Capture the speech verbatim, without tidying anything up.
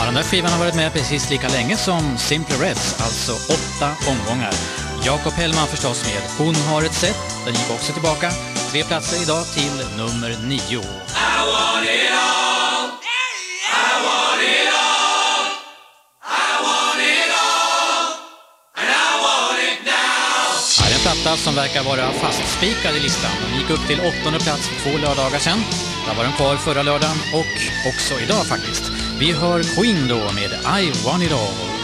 Den där skivan har varit med precis lika länge som Simply Reds, alltså åtta omgångar. Jakob Hellman förstås med Hon har ett sätt, den gick också tillbaka. Tre platser idag till nummer nio. I want it all, I want it all, I want it all, and I want it now. Här är en platta som verkar vara fastspikad i listan. Den gick upp till åttonde plats för två lördagar sedan. Där var den kvar förra lördagen och också idag faktiskt. Vi hör Queen då med I want it all.